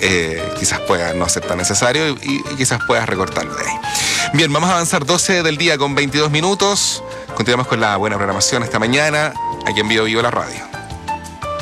quizás pueda no ser tan necesario y quizás puedas recortarlo de ahí. Bien, vamos a avanzar 12 del día con 22 minutos. Continuamos con la buena programación esta mañana aquí en Vivo la Radio.